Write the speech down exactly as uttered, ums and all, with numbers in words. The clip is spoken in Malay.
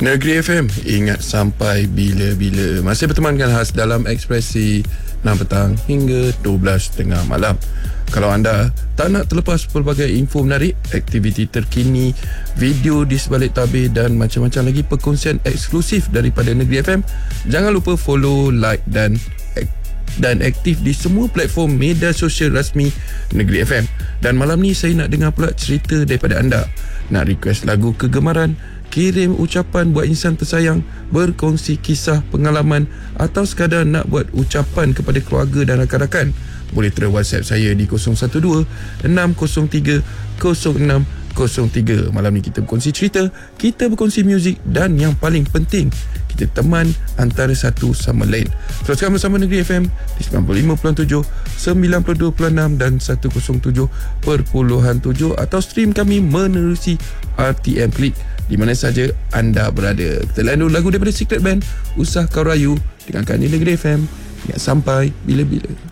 Negeri F M, ingat sampai bila-bila. Masih bertemankan khas dalam Ekspresi enam petang hingga dua belas tiga puluh malam. Kalau anda tak nak terlepas pelbagai info menarik, aktiviti terkini, video di sebalik tabir dan macam-macam lagi perkongsian eksklusif daripada Negeri F M, jangan lupa follow, like dan dan aktif di semua platform media sosial rasmi Negeri F M. Dan malam ni saya nak dengar pula cerita daripada anda. Nak request lagu kegemaran, kirim ucapan buat insan tersayang, berkongsi kisah pengalaman atau sekadar nak buat ucapan kepada keluarga dan rakan-rakan, boleh terus WhatsApp saya di kosong satu dua enam kosong tiga kosong enam kosong tiga. Malam ni kita berkongsi cerita, kita berkongsi muzik dan yang paling penting, kita teman antara satu sama lain. Teruskan bersama Negeri F M di sembilan puluh lima perpuluhan tujuh, sembilan puluh dua perpuluhan enam dan seratus tujuh perpuluhan tujuh atau stream kami menerusi R T M Klik di mana saja anda berada. Kita layan dulu lagu daripada Secret Band, Usah Kau Rayu, dengarkan di Negeri F M. Ingat sampai bila-bila.